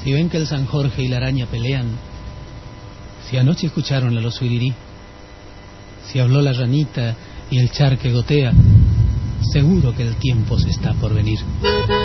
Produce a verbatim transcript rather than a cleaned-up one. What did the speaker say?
Si ven que el San Jorge y la araña pelean, si anoche escucharon a los suirirí, si habló la ranita y el charque gotea, seguro que el tiempo se está por venir.